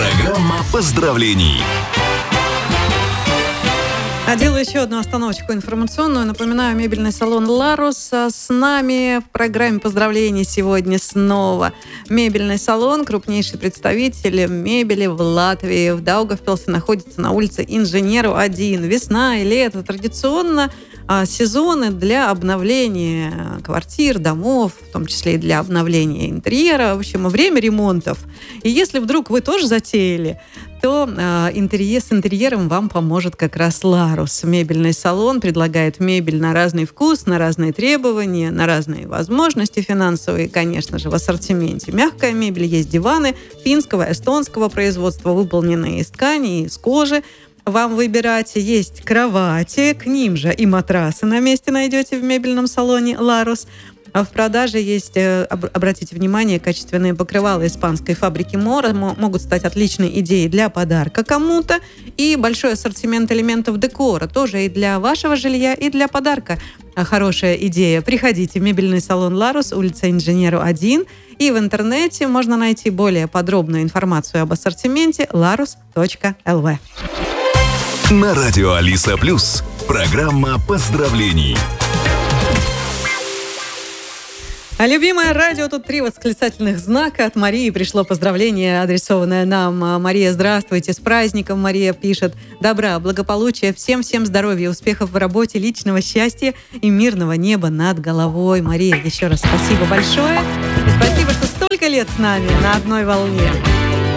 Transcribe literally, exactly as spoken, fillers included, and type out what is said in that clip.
Программа поздравлений. А делаю еще одну остановочку информационную. Напоминаю, мебельный салон «Ларус». С нами в программе поздравлений сегодня снова мебельный салон, крупнейший представитель мебели в Латвии. В Даугавпилсе находится на улице Инженеру один. Весна и лето традиционно сезоны для обновления квартир, домов, в том числе и для обновления интерьера. В общем, время ремонтов. И если вдруг вы тоже затеяли, то э, интерьер, с интерьером вам поможет как раз «Ларус». Мебельный салон предлагает мебель на разный вкус, на разные требования, на разные возможности финансовые, конечно же, в ассортименте. Мягкая мебель, есть диваны финского, эстонского производства, выполненные из ткани, из кожи. Вам выбирать. Есть кровати, к ним же и матрасы на месте найдете в мебельном салоне «Ларус». В продаже есть, обратите внимание, качественные покрывала испанской фабрики Мора могут стать отличной идеей для подарка кому-то. И большой ассортимент элементов декора тоже и для вашего жилья, и для подарка. Хорошая идея. Приходите в мебельный салон «Ларус», улица Инженеру один. И в интернете можно найти более подробную информацию об ассортименте ларус точка эл ви. На радио Алиса Плюс. Программа поздравлений. А любимое радио, тут три восклицательных знака. От Марии пришло поздравление, адресованное нам. Мария, здравствуйте, с праздником, Мария пишет. Добра, благополучия, всем-всем здоровья, успехов в работе, личного счастья и мирного неба над головой. Мария, еще раз спасибо большое. И спасибо, что столько лет с нами на одной волне.